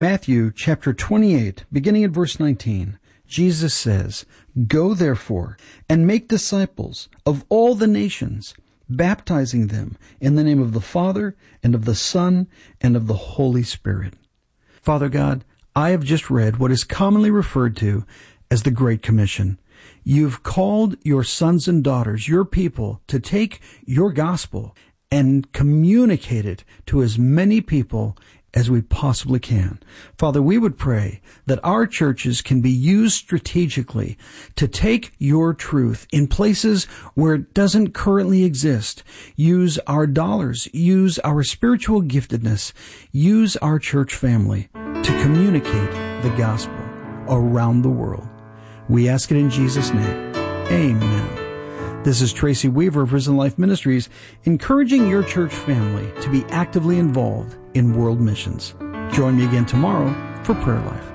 Matthew chapter 28, beginning at verse 19, Jesus says, "Go therefore and make disciples of all the nations, baptizing them in the name of the Father and of the Son and of the Holy Spirit." Father God, I have just read what is commonly referred to as the Great Commission. You've called your sons and daughters, your people, to take your gospel and communicate it to as many people as we possibly can. Father, we would pray that our churches can be used strategically to take your truth in places where it doesn't currently exist. Use our dollars, use our spiritual giftedness, use our church family to communicate the gospel around the world. We ask it in Jesus' name. Amen. This is Tracy Weaver of Risen Life Ministries, encouraging your church family to be actively involved in world missions. Join me again tomorrow for Prayer Life.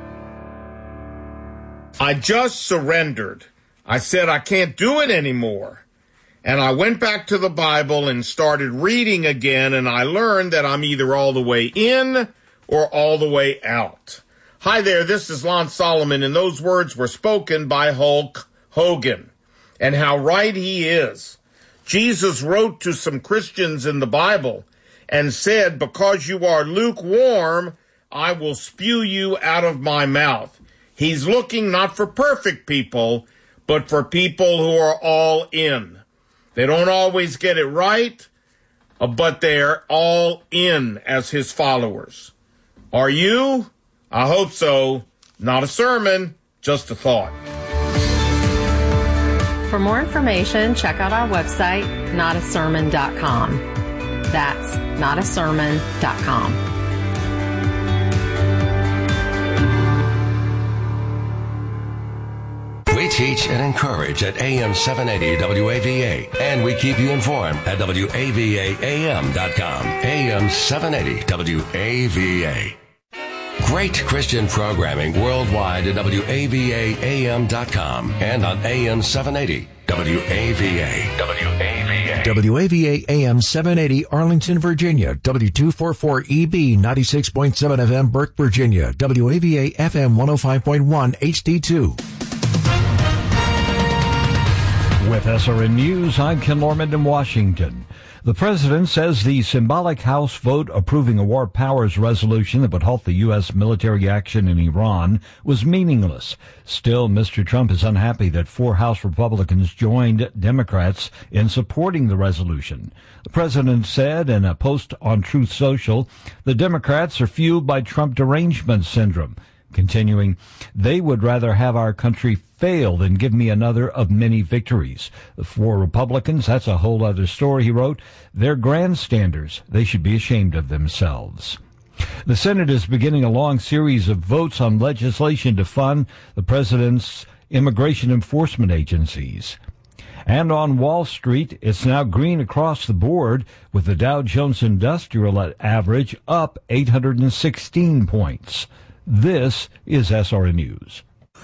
I just surrendered. I said I can't do it anymore. And I went back to the Bible and started reading again, and I learned that I'm either all the way in or all the way out. Hi there, this is Lon Solomon, and those words were spoken by Hulk Hogan. And how right he is. Jesus wrote to some Christians in the Bible and said, "Because you are lukewarm, I will spew you out of my mouth." He's looking not for perfect people, but for people who are all in. They don't always get it right, but they're all in as his followers. Are you? I hope so. Not a sermon, just a thought. For more information, check out our website, notasermon.com. That's notasermon.com. We teach and encourage at AM 780 WAVA, and we keep you informed at WAVAAM.com. AM 780 WAVA. Great Christian programming worldwide at WAVAAM.com and on AM 780 WAVA. WAVA AM 780 Arlington, Virginia. W244EB 96.7 FM Burke, Virginia. WAVA FM 105.1 HD2. With SRN News, I'm Ken Lorman in Washington. The president says the symbolic House vote approving a war powers resolution that would halt the U.S. military action in Iran was meaningless. Still, Mr. Trump is unhappy that 4 House Republicans joined Democrats in supporting the resolution. The president said in a post on Truth Social, the Democrats are fueled by Trump derangement syndrome. Continuing, they would rather have our country fail than give me another of many victories. The 4 Republicans, that's a whole other story, he wrote. They're grandstanders. They should be ashamed of themselves. The Senate is beginning a long series of votes on legislation to fund the president's immigration enforcement agencies. And on Wall Street, it's now green across the board, with the Dow Jones Industrial average up 816 points. This is SRN News.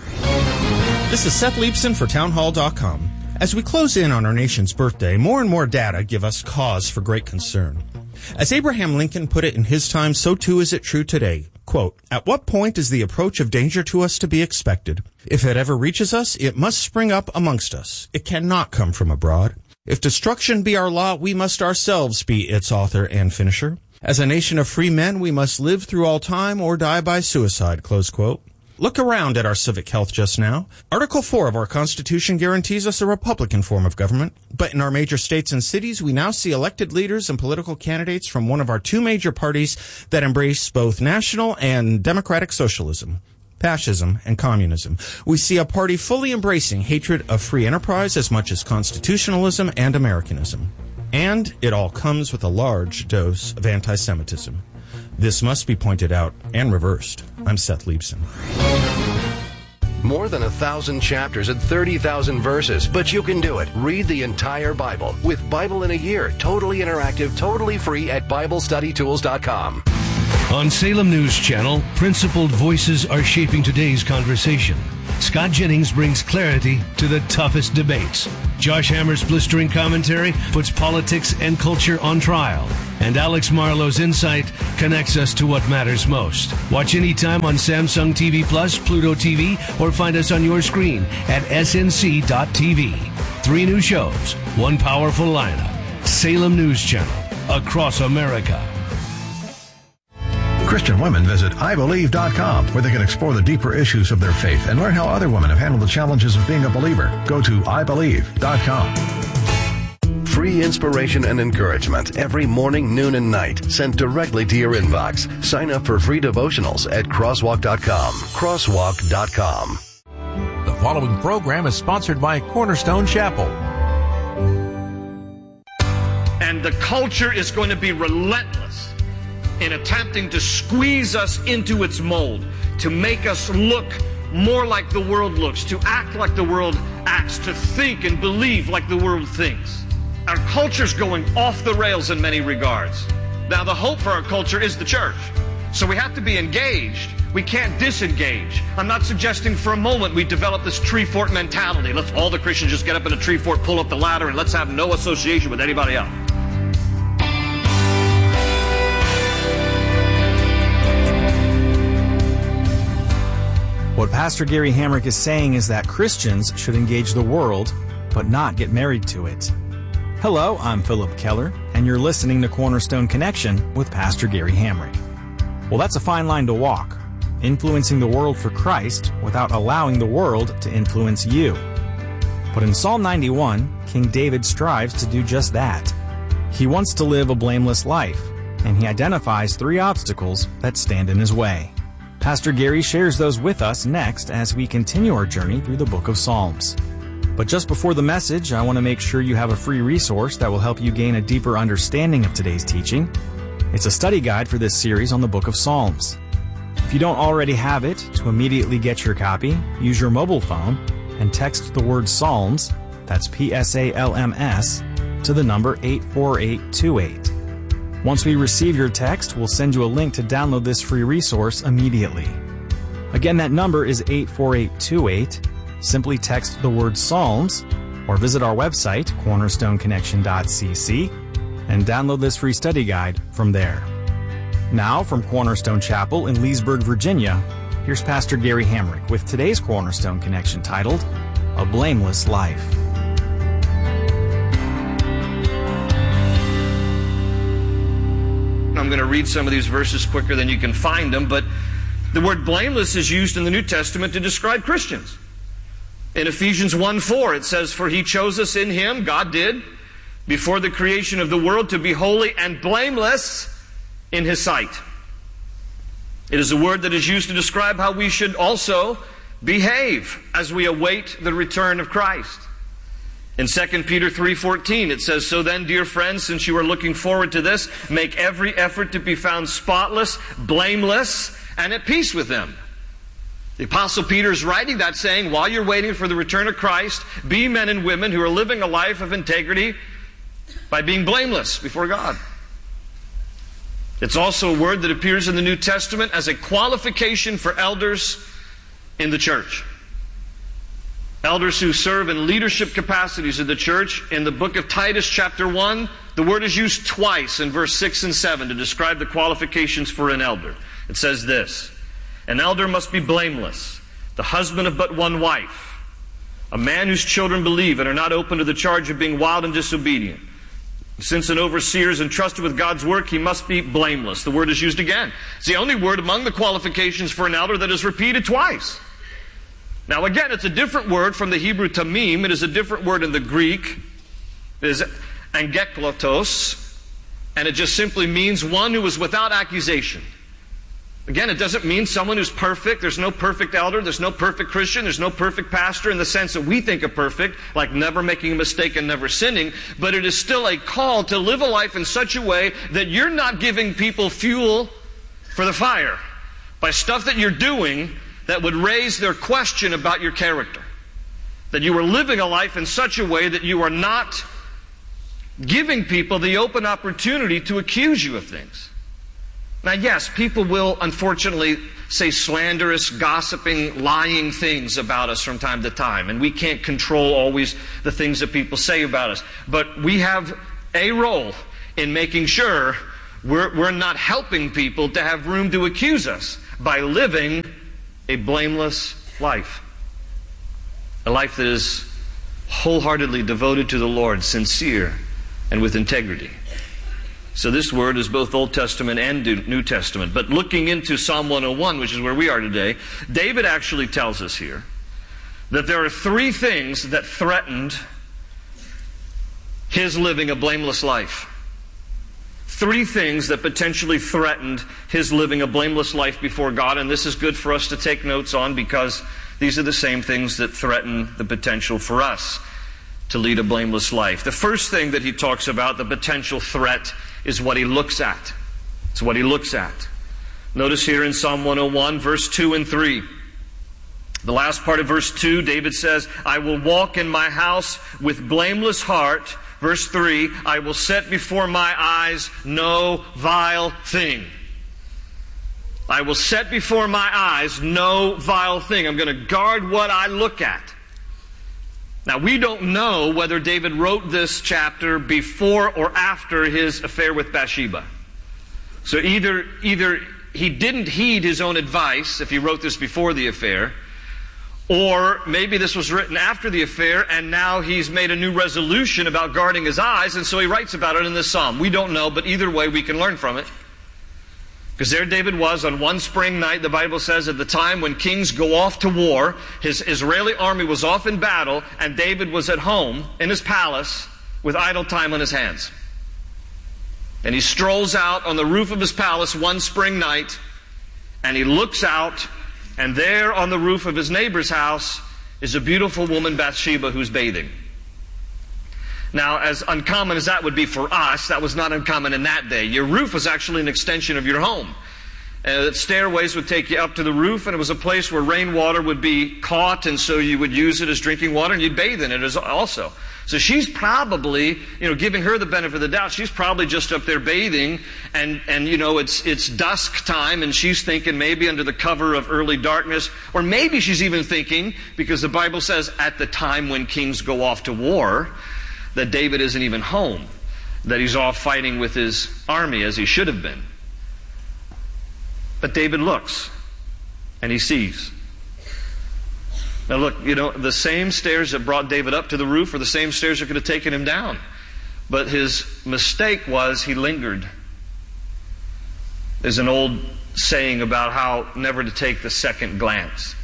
This is Seth Leibson for townhall.com. As we close in on our nation's birthday, more and more data give us cause for great concern. As Abraham Lincoln put it in his time, so too is it true today. Quote, "At what point is the approach of danger to us to be expected? If it ever reaches us, it must spring up amongst us. It cannot come from abroad. If destruction be our lot, we must ourselves be its author and finisher. As a nation of free men, we must live through all time or die by suicide," close quote. Look around at our civic health just now. Article 4 of our Constitution guarantees us a Republican form of government. But in our major states and cities, we now see elected leaders and political candidates from one of our 2 major parties that embrace both national and democratic socialism, fascism, and communism. We see a party fully embracing hatred of free enterprise as much as constitutionalism and Americanism. And it all comes with a large dose of anti-Semitism. This must be pointed out and reversed. I'm Seth Leibson. More than 1,000 chapters and 30,000 verses, but you can do it. Read the entire Bible with Bible in a Year, totally interactive, totally free at BibleStudyTools.com. On Salem News Channel, principled voices are shaping today's conversation. Scott Jennings brings clarity to the toughest debates. Josh Hammer's blistering commentary puts politics and culture on trial. And Alex Marlowe's insight connects us to what matters most. Watch anytime on Samsung TV Plus, Pluto TV, or find us on your screen at snc.tv. 3 new shows, 1 powerful lineup. Salem News Channel, across America. Christian women visit IBelieve.com, where they can explore the deeper issues of their faith and learn how other women have handled the challenges of being a believer. Go to IBelieve.com. Free inspiration and encouragement every morning, noon, and night, sent directly to your inbox. Sign up for free devotionals at crosswalk.com. Crosswalk.com. The following program is sponsored by Cornerstone Chapel. And the culture is going to be relentless in attempting to squeeze us into its mold, to make us look more like the world looks, to act like the world acts, to think and believe like the world thinks. Our culture's going off the rails in many regards. Now, the hope for our culture is the church. So we have to be engaged. We can't disengage. I'm not suggesting for a moment we develop this tree fort mentality. Let's all the Christians just get up in a tree fort, pull up the ladder, and let's have no association with anybody else. What Pastor Gary Hamrick is saying is that Christians should engage the world, but not get married to it. Hello, I'm Philip Keller, and you're listening to Cornerstone Connection with Pastor Gary Hamrick. Well, that's a fine line to walk, influencing the world for Christ without allowing the world to influence you. But in Psalm 91, King David strives to do just that. He wants to live a blameless life, and he identifies 3 obstacles that stand in his way. Pastor Gary shares those with us next as we continue our journey through the book of Psalms. But just before the message, I want to make sure you have a free resource that will help you gain a deeper understanding of today's teaching. It's a study guide for this series on the book of Psalms. If you don't already have it, to immediately get your copy, use your mobile phone and text the word Psalms, that's P-S-A-L-M-S, to the number 84828. Once we receive your text, we'll send you a link to download this free resource immediately. Again, that number is 84828. Simply text the word Psalms or visit our website, cornerstoneconnection.cc, and download this free study guide from there. Now, from Cornerstone Chapel in Leesburg, Virginia, here's Pastor Gary Hamrick with today's Cornerstone Connection titled, A Blameless Life. I'm going to read some of these verses quicker than you can find them, but the word blameless is used in the New Testament to describe Christians. In Ephesians 1:4, it says, "For he chose us in him," God did, "before the creation of the world to be holy and blameless in his sight." It is a word that is used to describe how we should also behave as we await the return of Christ. In 2 Peter 3:14, it says, "So then, dear friends, since you are looking forward to this, make every effort to be found spotless, blameless, and at peace with them." The Apostle Peter is writing that saying, while you're waiting for the return of Christ, be men and women who are living a life of integrity by being blameless before God. It's also a word that appears in the New Testament as a qualification for elders in the church. Elders who serve in leadership capacities in the church. In the book of Titus chapter 1, the word is used twice in verse 6 and 7 to describe the qualifications for an elder. It says this, "An elder must be blameless, the husband of but one wife, a man whose children believe and are not open to the charge of being wild and disobedient. Since an overseer is entrusted with God's work, he must be blameless." The word is used again. It's the only word among the qualifications for an elder that is repeated twice. Now again, it's a different word from the Hebrew tamim. It is a different word in the Greek. It is angeklotos, and it just simply means one who is without accusation. Again, it doesn't mean someone who's perfect. There's no perfect elder. There's no perfect Christian. There's no perfect pastor in the sense that we think of perfect, like never making a mistake and never sinning. But it is still a call to live a life in such a way that you're not giving people fuel for the fire by stuff that you're doing that would raise their question about your character. That you are living a life in such a way that you are not giving people the open opportunity to accuse you of things. Now, yes, people will unfortunately say slanderous, gossiping, lying things about us from time to time, and we can't control always the things that people say about us. But we have a role in making sure we're not helping people to have room to accuse us by living a blameless life. A life that is wholeheartedly devoted to the Lord, sincere, and with integrity. So this word is both Old Testament and New Testament. But looking into Psalm 101, which is where we are today, David actually tells us here that there are three things that threatened his living a blameless life. Three things that potentially threatened his living a blameless life before God, and this is good for us to take notes on because these are the same things that threaten the potential for us to lead a blameless life. The first thing that he talks about, the potential threat, is what he looks at. It's what he looks at. Notice here in Psalm 101, verse 2 and 3. The last part of verse 2, David says, I will walk in my house with blameless heart. Verse 3, I will set before my eyes no vile thing. I will set before my eyes no vile thing. I'm going to guard what I look at. Now, we don't know whether David wrote this chapter before or after his affair with Bathsheba. So either he didn't heed his own advice if he wrote this before the affair, or maybe this was written after the affair and now he's made a new resolution about guarding his eyes, and so he writes about it in this psalm. We don't know, but either way we can learn from it. Because there David was on one spring night, the Bible says, at the time when kings go off to war. His Israeli army was off in battle, and David was at home in his palace with idle time on his hands. And he strolls out on the roof of his palace one spring night, and he looks out, and there on the roof of his neighbor's house is a beautiful woman, Bathsheba, who's bathing. Now, as uncommon as that would be for us, that was not uncommon in that day. Your roof was actually an extension of your home. Stairways would take you up to the roof, and it was a place where rainwater would be caught, and so you would use it as drinking water, and you'd bathe in it also. So she's probably, giving her the benefit of the doubt, she's probably just up there bathing, and it's dusk time, and she's thinking maybe under the cover of early darkness, or maybe she's even thinking, because the Bible says at the time when kings go off to war, that David isn't even home, that he's off fighting with his army as he should have been. But David looks, and he sees. Now look, the same stairs that brought David up to the roof are the same stairs that could have taken him down. But his mistake was he lingered. There's an old saying about how never to take the second glance.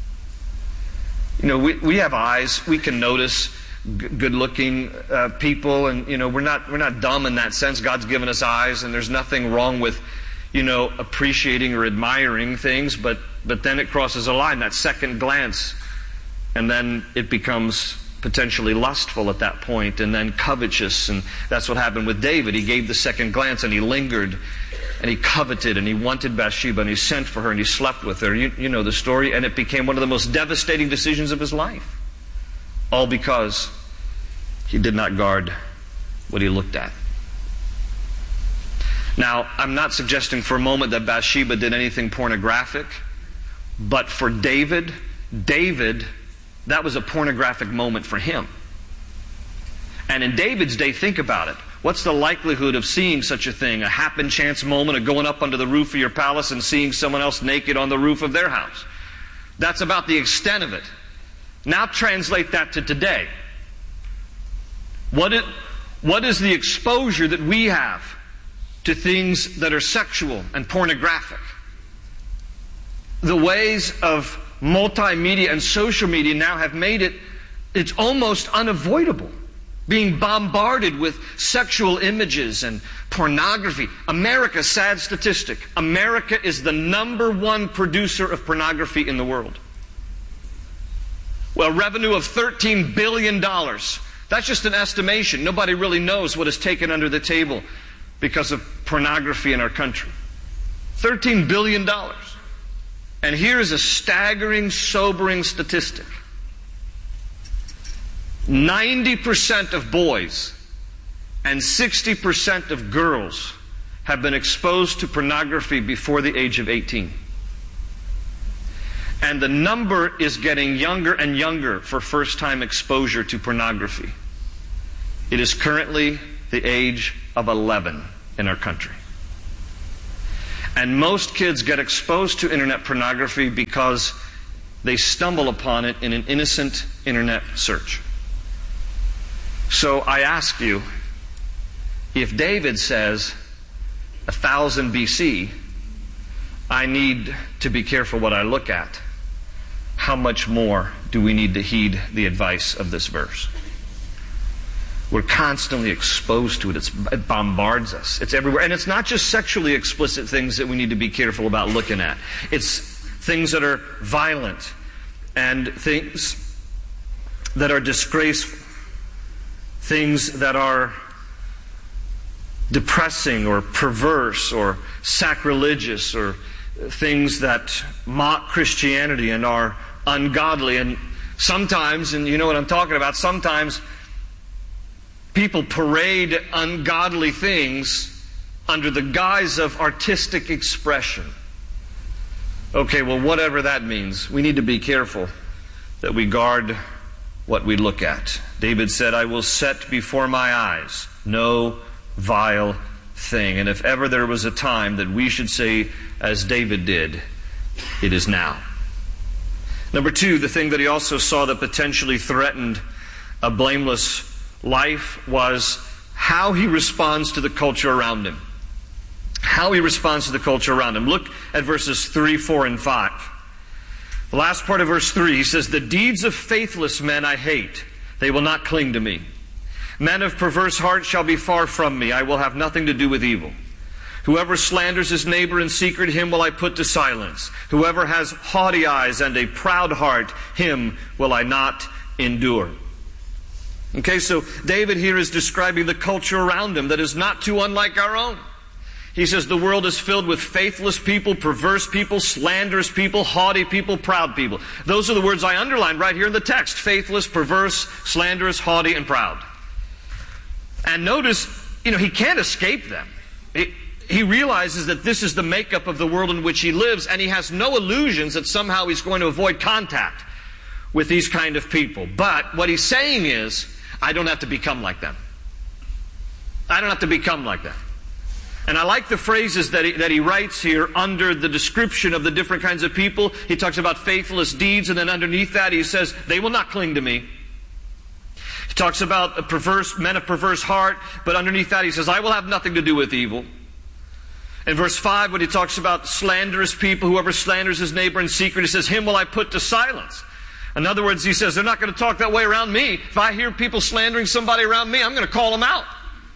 We have eyes, we can notice good-looking people, and we're not dumb in that sense. God's given us eyes, and there's nothing wrong with appreciating or admiring things, but then it crosses a line, that second glance, and then it becomes potentially lustful at that point, and then covetous, and that's what happened with David. He gave the second glance, and he lingered, and he coveted, and he wanted Bathsheba, and he sent for her, and he slept with her. You know the story, and it became one of the most devastating decisions of his life. All because he did not guard what he looked at. Now, I'm not suggesting for a moment that Bathsheba did anything pornographic, but for David, that was a pornographic moment for him. And in David's day, think about it. What's the likelihood of seeing such a thing? A happen chance moment of going up under the roof of your palace and seeing someone else naked on the roof of their house. That's about the extent of it. Now translate that to today. What is the exposure that we have to things that are sexual and pornographic? The ways of multimedia and social media now have made it's almost unavoidable. Being bombarded with sexual images and pornography. America, sad statistic, America is the #1 producer of pornography in the world. Well, revenue of $13 billion. That's just an estimation. Nobody really knows what is taken under the table because of pornography in our country. $13 billion. And here's a staggering, sobering statistic. 90% of boys and 60% of girls have been exposed to pornography before the age of 18. And the number is getting younger and younger for first-time exposure to pornography. It is currently the age of 11 in our country. And most kids get exposed to internet pornography because they stumble upon it in an innocent internet search. So I ask you, if David says 1000 BC, I need to be careful what I look at, how much more do we need to heed the advice of this verse? We're constantly exposed to it. It bombards us. It's everywhere. And it's not just sexually explicit things that we need to be careful about looking at. It's things that are violent and things that are disgraceful, things that are depressing or perverse or sacrilegious, or things that mock Christianity and are ungodly. And sometimes, and you know what I'm talking about, sometimes people parade ungodly things under the guise of artistic expression. Okay, well, whatever that means, we need to be careful that we guard what we look at. David said, I will set before my eyes no vile thing. And if ever there was a time that we should say, as David did, it is now. Number two, the thing that he also saw that potentially threatened a blameless life was how he responds to the culture around him. How he responds to the culture around him. Look at verses 3, 4, and 5. The last part of verse 3, he says, the deeds of faithless men I hate. They will not cling to me. Men of perverse heart shall be far from me. I will have nothing to do with evil. Whoever slanders his neighbor in secret, him will I put to silence. Whoever has haughty eyes and a proud heart, him will I not endure. Okay, so David here is describing the culture around him that is not too unlike our own. He says the world is filled with faithless people, perverse people, slanderous people, haughty people, proud people. Those are the words I underlined right here in the text. Faithless, perverse, slanderous, haughty, and proud. And notice, he can't escape them. He realizes that this is the makeup of the world in which he lives, and he has no illusions that somehow he's going to avoid contact with these kind of people. But what he's saying is, I don't have to become like them. I don't have to become like them. And I like the phrases that he writes here under the description of the different kinds of people. He talks about faithless deeds, and then underneath that he says, they will not cling to me. He talks about men of perverse heart, but underneath that he says, I will have nothing to do with evil. In verse 5, when he talks about slanderous people, whoever slanders his neighbor in secret, he says, him will I put to silence. In other words, he says, they're not going to talk that way around me. If I hear people slandering somebody around me, I'm going to call them out.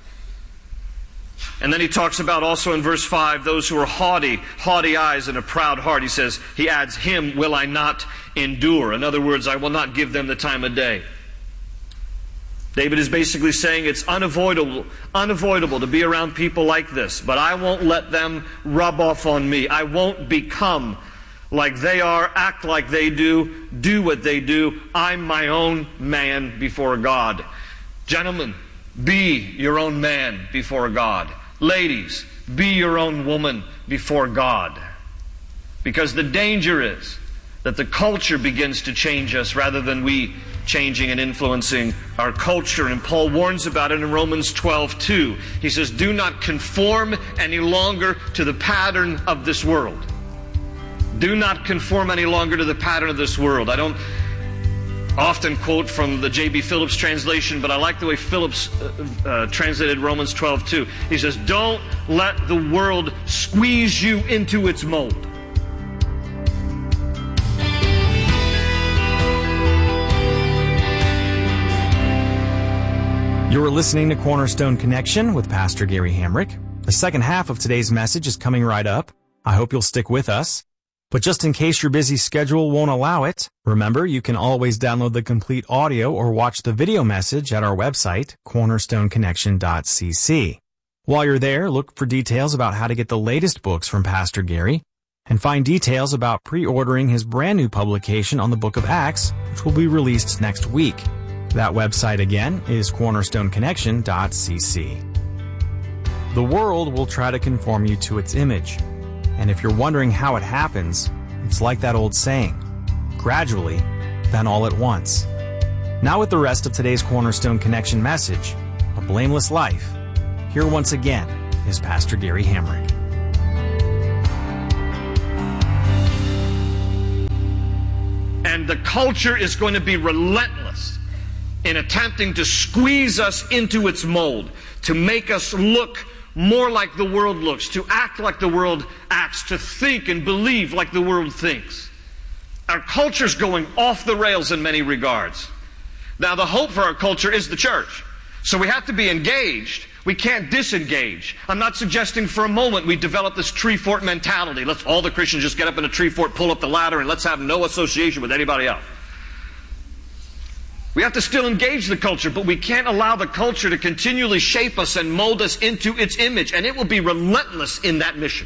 And then he talks about also in verse 5, those who are haughty eyes and a proud heart. He adds, him will I not endure. In other words, I will not give them the time of day. David is basically saying it's unavoidable to be around people like this, but I won't let them rub off on me. I won't become like they are, act like they do what they do. I'm my own man before God. Gentlemen, be your own man before God. Ladies, be your own woman before God. Because the danger is that the culture begins to change us rather than we changing and influencing our culture. And Paul warns about it in Romans 12:2. He says, do not conform any longer to the pattern of this world. Do not conform any longer to the pattern of this world. I don't often quote from the J.B. Phillips translation, but I like the way Phillips translated Romans 12:2. He says, don't let the world squeeze you into its mold. You're listening to Cornerstone Connection with Pastor Gary Hamrick. The second half of today's message is coming right up. I hope you'll stick with us. But just in case your busy schedule won't allow it, remember you can always download the complete audio or watch the video message at our website, cornerstoneconnection.cc. While you're there, look for details about how to get the latest books from Pastor Gary, and find details about pre-ordering his brand new publication on the book of Acts, which will be released next week. That website again is cornerstoneconnection.cc. The world will try to conform you to its image. And if you're wondering how it happens, it's like that old saying, gradually, then all at once. Now with the rest of today's Cornerstone Connection message, A Blameless Life, here once again is Pastor Gary Hamrick. And the culture is going to be relentless in attempting to squeeze us into its mold, to make us look more like the world looks, to act like the world acts, to think and believe like the world thinks. Our culture's going off the rails in many regards. Now, the hope for our culture is the church. So we have to be engaged. We can't disengage. I'm not suggesting for a moment we develop this tree fort mentality. Let's all the Christians just get up in a tree fort, pull up the ladder, and let's have no association with anybody else. We have to still engage the culture, but we can't allow the culture to continually shape us and mold us into its image, and it will be relentless in that mission.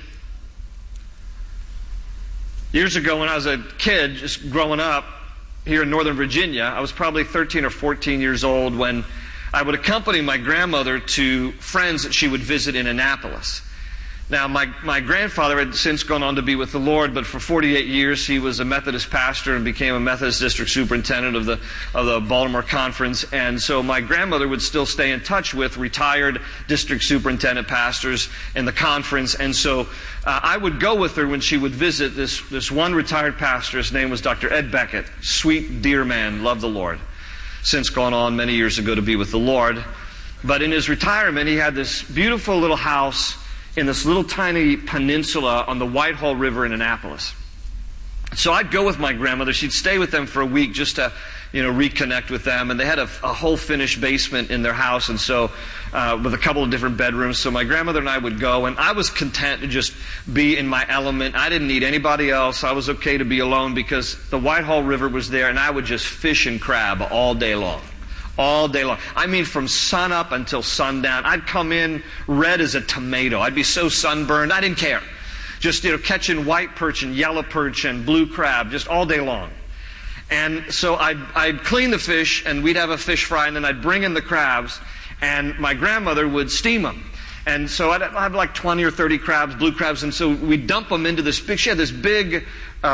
Years ago, when I was a kid, just growing up here in Northern Virginia, I was probably 13 or 14 years old when I would accompany my grandmother to friends that she would visit in Annapolis. Now, my grandfather had since gone on to be with the Lord, but for 48 years he was a Methodist pastor and became a Methodist district superintendent of the Baltimore Conference. And so my grandmother would still stay in touch with retired district superintendent pastors in the conference. And so I would go with her when she would visit this one retired pastor. His name was Dr. Ed Beckett. Sweet, dear man, loved the Lord. Since gone on many years ago to be with the Lord. But in his retirement, he had this beautiful little house in this little tiny peninsula on the Whitehall River in Annapolis. So I'd go with my grandmother. She'd stay with them for a week just to, reconnect with them. And they had a whole finished basement in their house, and so with a couple of different bedrooms. So my grandmother and I would go, and I was content to just be in my element. I didn't need anybody else. I was okay to be alone because the Whitehall River was there, and I would just fish and crab all day long. All day long. I mean, from sun up until sundown. I'd come in red as a tomato. I'd be so sunburned, I didn't care. Just, catching white perch and yellow perch and blue crab just all day long. And so I'd clean the fish, and we'd have a fish fry, and then I'd bring in the crabs, and my grandmother would steam them. And so I'd have like 20 or 30 crabs, blue crabs, and so we'd dump them into this big, she had this big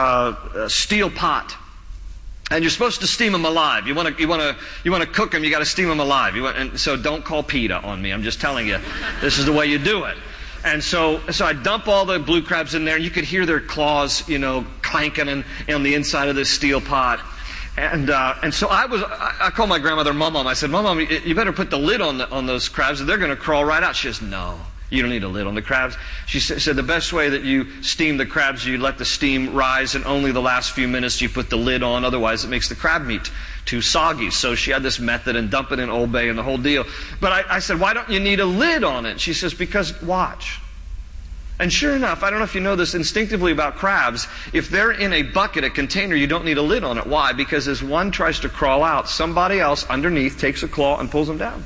steel pot. And you're supposed to steam them alive. You want to cook them, you got to steam them alive. And so don't call PETA on me. I'm just telling you, this is the way you do it. And so I dump all the blue crabs in there, and you could hear their claws, clanking on the inside of this steel pot. And so I called my grandmother Mom. I said, Mom, you better put the lid on those crabs, or they're going to crawl right out. She says, no. You don't need a lid on the crabs. She said the best way that you steam the crabs, you let the steam rise, and only the last few minutes you put the lid on. Otherwise, it makes the crab meat too soggy. So she had this method, and dump it in Old Bay and the whole deal. But I said, why don't you need a lid on it? She says, because watch. And sure enough, I don't know if you know this instinctively about crabs, if they're in a bucket, a container, you don't need a lid on it. Why? Because as one tries to crawl out, somebody else underneath takes a claw and pulls them down.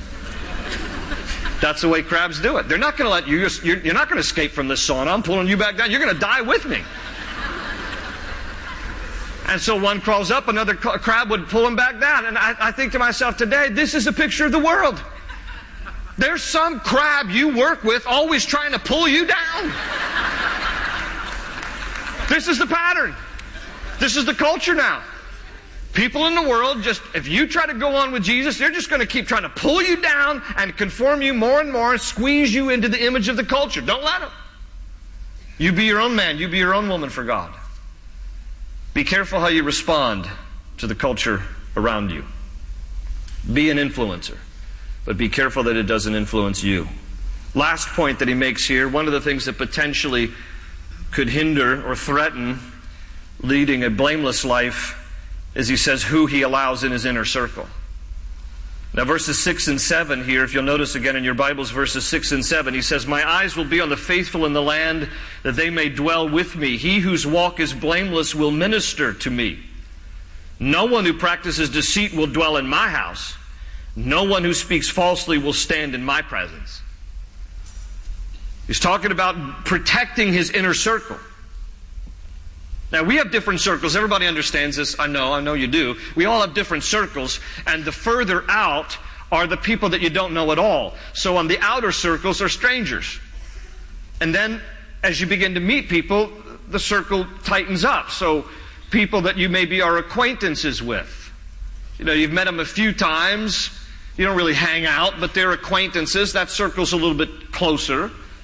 That's the way crabs do it. They're not going to let you, you're not going to escape from this sauna. I'm pulling you back down. You're going to die with me. And so one crawls up, another crab would pull him back down. And I think to myself today, this is a picture of the world. There's some crab you work with always trying to pull you down. This is the pattern. This is the culture now. People in the world, just if you try to go on with Jesus, they're just going to keep trying to pull you down and conform you more and more, squeeze you into the image of the culture. Don't let them. You be your own man. You be your own woman for God. Be careful how you respond to the culture around you. Be an influencer, but be careful that it doesn't influence you. Last point that he makes here, one of the things that potentially could hinder or threaten leading a blameless life is he says who he allows in his inner circle. Now verses 6 and 7 here, if you'll notice again in your Bibles, verses 6 and 7, he says, my eyes will be on the faithful in the land, that they may dwell with me. He whose walk is blameless will minister to me. No one who practices deceit will dwell in my house. No one who speaks falsely will stand in my presence. He's talking about protecting his inner circle. Now, we have different circles. Everybody understands this. I know you do. We all have different circles, and the further out are the people that you don't know at all. So on the outer circles are strangers. And then as you begin to meet people, the circle tightens up. So people that you maybe are acquaintances with. You've met them a few times. You don't really hang out, but they're acquaintances. That circle's a little bit closer.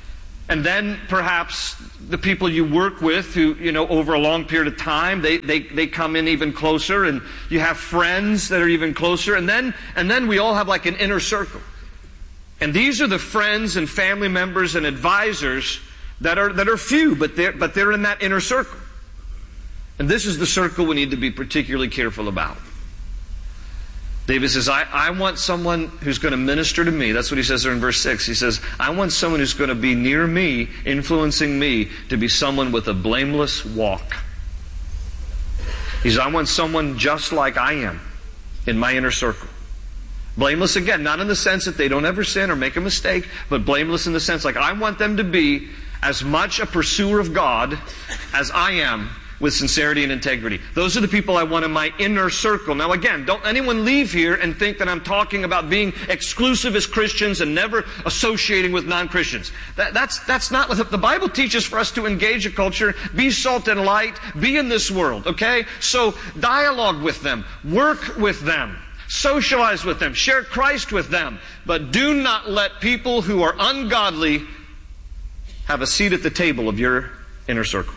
And then perhaps the people you work with who, over a long period of time, they come in even closer, and you have friends that are even closer. And then we all have like an inner circle. And these are the friends and family members and advisors that are few, but they're in that inner circle. And this is the circle we need to be particularly careful about. David says, I want someone who's going to minister to me. That's what he says there in verse 6. He says, I want someone who's going to be near me, influencing me, to be someone with a blameless walk. He says, I want someone just like I am in my inner circle. Blameless, again, not in the sense that they don't ever sin or make a mistake, but blameless in the sense like I want them to be as much a pursuer of God as I am, with sincerity and integrity. Those are the people I want in my inner circle. Now again, don't anyone leave here and think that I'm talking about being exclusive as Christians and never associating with non-Christians. That's not what the Bible teaches for us to engage a culture, be salt and light, be in this world, okay? So dialogue with them, work with them, socialize with them, share Christ with them, but do not let people who are ungodly have a seat at the table of your inner circle.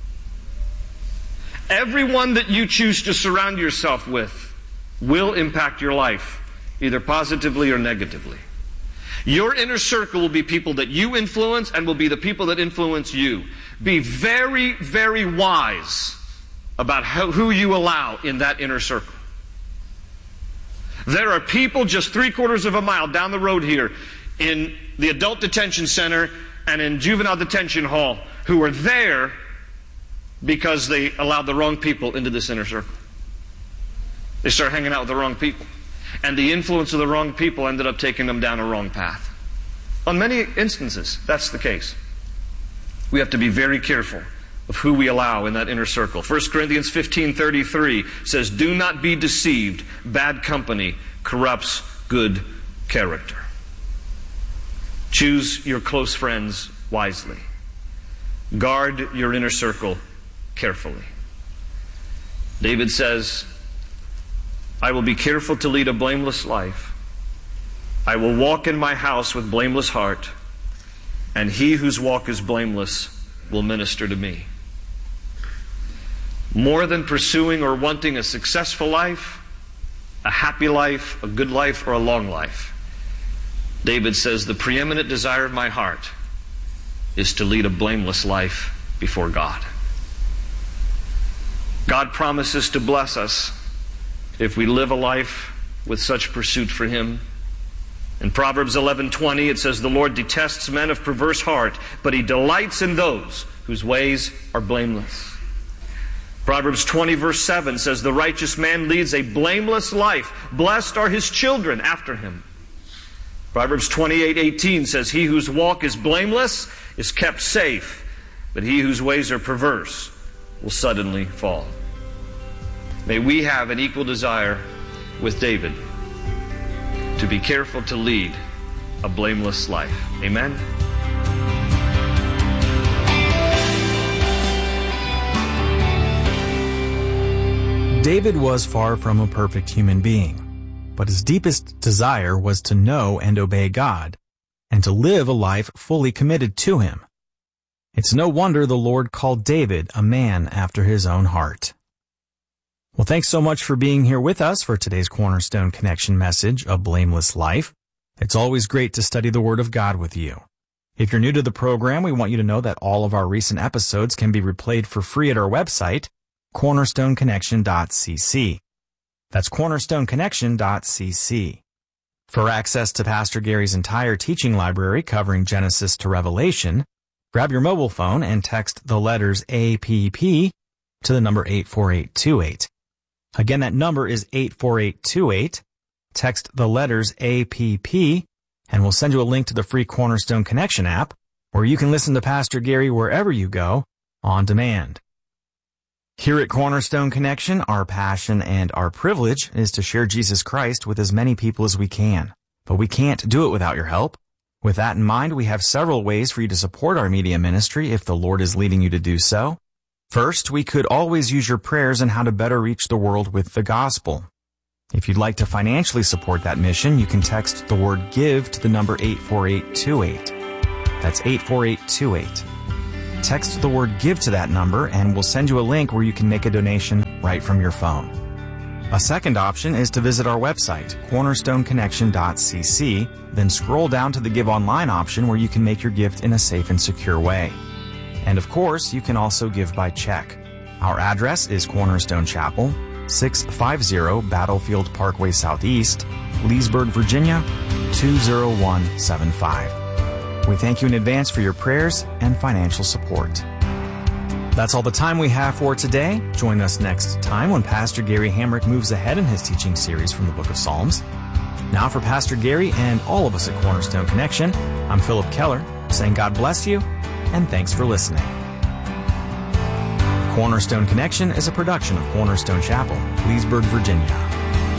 Everyone that you choose to surround yourself with will impact your life, either positively or negatively. Your inner circle will be people that you influence and will be the people that influence you. Be very, very wise about who you allow in that inner circle. There are people just 3/4 of a mile down the road here in the adult detention center and in juvenile detention hall who are there because they allowed the wrong people into this inner circle. They started hanging out with the wrong people. And the influence of the wrong people ended up taking them down a wrong path. On many instances, that's the case. We have to be very careful of who we allow in that inner circle. 1 Corinthians 15:33 says, do not be deceived. Bad company corrupts good character. Choose your close friends wisely. Guard your inner circle carefully. David says, I will be careful to lead a blameless life. I will walk in my house with blameless heart, and he whose walk is blameless will minister to me. More than pursuing or wanting a successful life, a happy life, a good life, or a long life, David says, the preeminent desire of my heart is to lead a blameless life before God. God promises to bless us if we live a life with such pursuit for Him. In Proverbs 11:20 it says, the Lord detests men of perverse heart, but He delights in those whose ways are blameless. Proverbs 20 verse 7 says, the righteous man leads a blameless life. Blessed are his children after him. Proverbs 28:18 says, he whose walk is blameless is kept safe, but he whose ways are perverse will suddenly fall. May we have an equal desire with David to be careful to lead a blameless life. Amen? David was far from a perfect human being, but his deepest desire was to know and obey God, and to live a life fully committed to Him. It's no wonder the Lord called David a man after His own heart. Well, thanks so much for being here with us for today's Cornerstone Connection message, A Blameless Life. It's always great to study the Word of God with you. If you're new to the program, we want you to know that all of our recent episodes can be replayed for free at our website, cornerstoneconnection.cc. That's cornerstoneconnection.cc. For access to Pastor Gary's entire teaching library covering Genesis to Revelation, grab your mobile phone and text the letters APP to the number 84828. Again, that number is 84828. Text the letters APP, and we'll send you a link to the free Cornerstone Connection app, where you can listen to Pastor Gary wherever you go, on demand. Here at Cornerstone Connection, our passion and our privilege is to share Jesus Christ with as many people as we can. But we can't do it without your help. With that in mind, we have several ways for you to support our media ministry if the Lord is leading you to do so. First, we could always use your prayers on how to better reach the world with the gospel. If you'd like to financially support that mission, you can text the word GIVE to the number 84828. That's 84828. Text the word GIVE to that number and we'll send you a link where you can make a donation right from your phone. A second option is to visit our website, cornerstoneconnection.cc, then scroll down to the Give Online option where you can make your gift in a safe and secure way. And of course, you can also give by check. Our address is Cornerstone Chapel, 650 Battlefield Parkway Southeast, Leesburg, Virginia, 20175. We thank you in advance for your prayers and financial support. That's all the time we have for today. Join us next time when Pastor Gary Hamrick moves ahead in his teaching series from the Book of Psalms. Now for Pastor Gary and all of us at Cornerstone Connection, I'm Philip Keller, saying God bless you and thanks for listening. Cornerstone Connection is a production of Cornerstone Chapel, Leesburg, Virginia.